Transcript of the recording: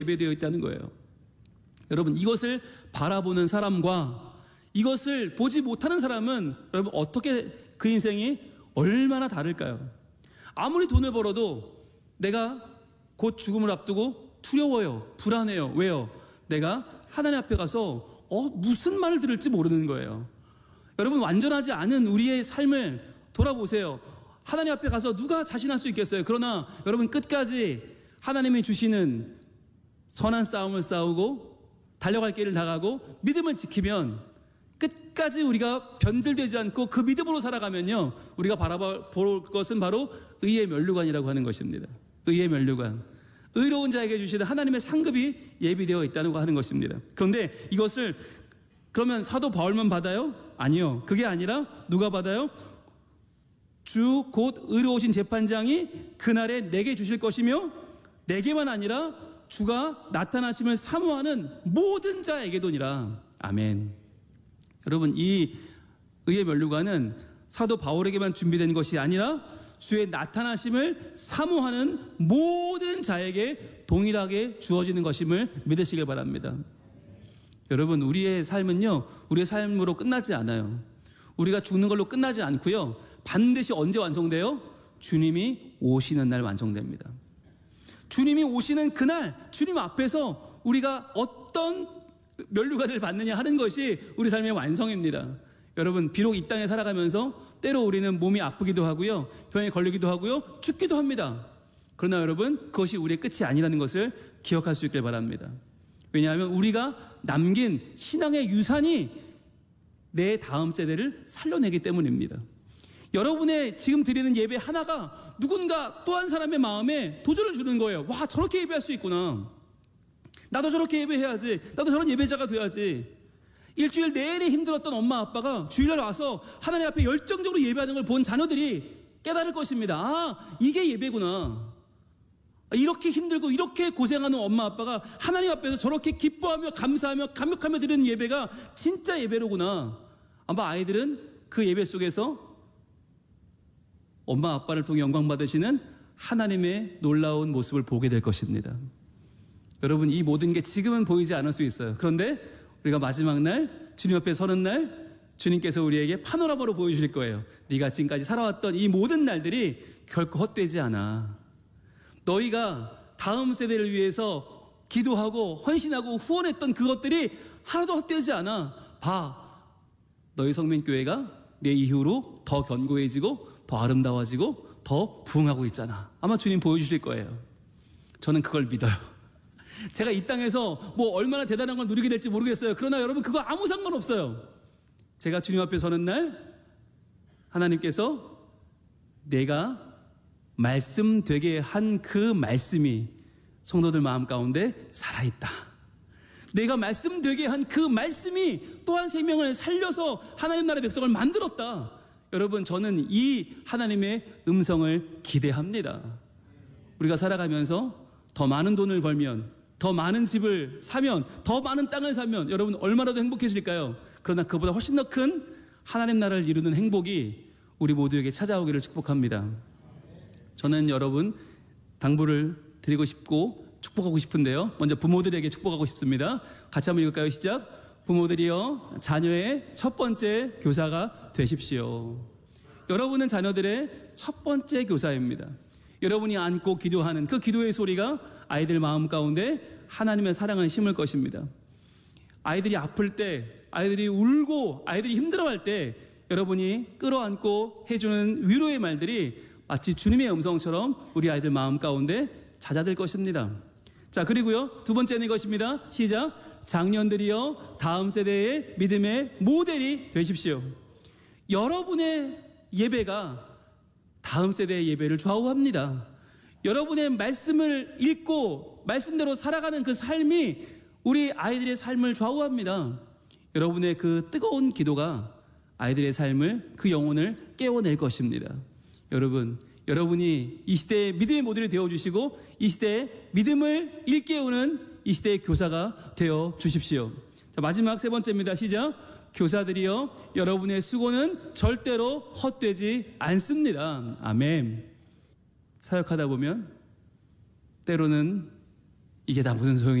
예배되어 있다는 거예요. 여러분, 이것을 바라보는 사람과 이것을 보지 못하는 사람은 여러분 어떻게 그 인생이 얼마나 다를까요? 아무리 돈을 벌어도 내가 곧 죽음을 앞두고 두려워요. 불안해요. 왜요? 내가 하나님 앞에 가서 무슨 말을 들을지 모르는 거예요. 여러분, 완전하지 않은 우리의 삶을 돌아보세요. 하나님 앞에 가서 누가 자신할 수 있겠어요? 그러나 여러분, 끝까지 하나님이 주시는 선한 싸움을 싸우고 달려갈 길을 나가고 믿음을 지키면, 끝까지 우리가 변질되지 않고 그 믿음으로 살아가면요, 우리가 바라볼 것은 바로 의의 면류관이라고 하는 것입니다. 의의 면류관, 의로운 자에게 주시는 하나님의 상급이 예비되어 있다고 하는 것입니다. 그런데 이것을 그러면 사도 바울만 받아요? 아니요. 그게 아니라 누가 받아요? 주 곧 의로우신 재판장이 그날에 내게 주실 것이며, 내게만 아니라 주가 나타나심을 사모하는 모든 자에게도니라. 아멘. 여러분, 이 의의 면류관은 사도 바울에게만 준비된 것이 아니라 주의 나타나심을 사모하는 모든 자에게 동일하게 주어지는 것임을 믿으시길 바랍니다. 여러분, 우리의 삶은요, 우리의 삶으로 끝나지 않아요. 우리가 죽는 걸로 끝나지 않고요, 반드시 언제 완성돼요? 주님이 오시는 날 완성됩니다. 주님이 오시는 그날, 주님 앞에서 우리가 어떤 면류관을 받느냐 하는 것이 우리 삶의 완성입니다. 여러분, 비록 이 땅에 살아가면서 때로 우리는 몸이 아프기도 하고요, 병에 걸리기도 하고요, 죽기도 합니다. 그러나 여러분, 그것이 우리의 끝이 아니라는 것을 기억할 수 있길 바랍니다. 왜냐하면 우리가 남긴 신앙의 유산이 내 다음 세대를 살려내기 때문입니다. 여러분의 지금 드리는 예배 하나가 누군가 또 한 사람의 마음에 도전을 주는 거예요. 와, 저렇게 예배할 수 있구나. 나도 저렇게 예배해야지. 나도 저런 예배자가 돼야지. 일주일 내내 힘들었던 엄마 아빠가 주일날 와서 하나님 앞에 열정적으로 예배하는 걸 본 자녀들이 깨달을 것입니다. 아, 이게 예배구나. 이렇게 힘들고 이렇게 고생하는 엄마 아빠가 하나님 앞에서 저렇게 기뻐하며 감사하며 감격하며 드리는 예배가 진짜 예배로구나. 아마 아이들은 그 예배 속에서 엄마 아빠를 통해 영광 받으시는 하나님의 놀라운 모습을 보게 될 것입니다. 여러분, 이 모든 게 지금은 보이지 않을 수 있어요. 그런데 우리가 마지막 날 주님 앞에 서는 날 주님께서 우리에게 파노라마로 보여주실 거예요. 네가 지금까지 살아왔던 이 모든 날들이 결코 헛되지 않아. 너희가 다음 세대를 위해서 기도하고 헌신하고 후원했던 그것들이 하나도 헛되지 않아. 봐, 너희 성민교회가 내 이후로 더 견고해지고 더 아름다워지고 더 부흥하고 있잖아. 아마 주님 보여주실 거예요. 저는 그걸 믿어요. 제가 이 땅에서 뭐 얼마나 대단한 걸 누리게 될지 모르겠어요. 그러나 여러분, 그거 아무 상관없어요. 제가 주님 앞에 서는 날 하나님께서 내가 말씀되게 한 그 말씀이 성도들 마음 가운데 살아있다. 내가 말씀되게 한 그 말씀이 또한 생명을 살려서 하나님 나라의 백성을 만들었다. 여러분, 저는 이 하나님의 음성을 기대합니다. 우리가 살아가면서 더 많은 돈을 벌면, 더 많은 집을 사면, 더 많은 땅을 사면 여러분 얼마나 더 행복해질까요? 그러나 그보다 훨씬 더 큰 하나님 나라를 이루는 행복이 우리 모두에게 찾아오기를 축복합니다. 저는 여러분 당부를 드리고 싶고 축복하고 싶은데요, 먼저 부모들에게 축복하고 싶습니다. 같이 한번 읽을까요? 시작. 부모들이여, 자녀의 첫 번째 교사가 되십시오. 여러분은 자녀들의 첫 번째 교사입니다. 여러분이 안고 기도하는 그 기도의 소리가 아이들 마음 가운데 하나님의 사랑을 심을 것입니다. 아이들이 아플 때, 아이들이 울고 아이들이 힘들어할 때 여러분이 끌어안고 해주는 위로의 말들이 마치 주님의 음성처럼 우리 아이들 마음 가운데 잦아들 것입니다. 자, 그리고요, 두 번째는 이것입니다. 시작. 장년들이여, 다음 세대의 믿음의 모델이 되십시오. 여러분의 예배가 다음 세대의 예배를 좌우합니다. 여러분의 말씀을 읽고 말씀대로 살아가는 그 삶이 우리 아이들의 삶을 좌우합니다. 여러분의 그 뜨거운 기도가 아이들의 삶을, 그 영혼을 깨워낼 것입니다. 여러분, 여러분이 이 시대의 믿음의 모델이 되어주시고 이 시대의 믿음을 일깨우는 이 시대의 교사가 되어 주십시오. 자, 마지막 세 번째입니다. 시작. 교사들이여, 여러분의 수고는 절대로 헛되지 않습니다. 아멘. 사역하다 보면 때로는 이게 다 무슨 소용이